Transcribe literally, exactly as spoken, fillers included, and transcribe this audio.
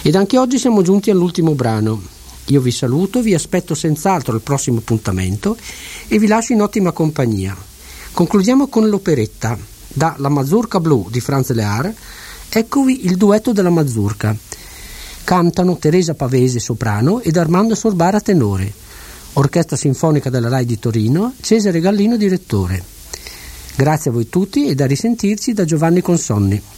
Ed anche oggi siamo giunti all'ultimo brano. Io vi saluto, vi aspetto senz'altro al prossimo appuntamento e vi lascio in ottima compagnia. Concludiamo con l'operetta. Da La Mazurka Blu di Franz Lehár, eccovi il duetto della Mazurka. Cantano Teresa Pavese soprano ed Armando Sorbara tenore. Orchestra Sinfonica della Rai di Torino, Cesare Gallino direttore. Grazie a voi tutti e da risentirci da Giovanni Consonni.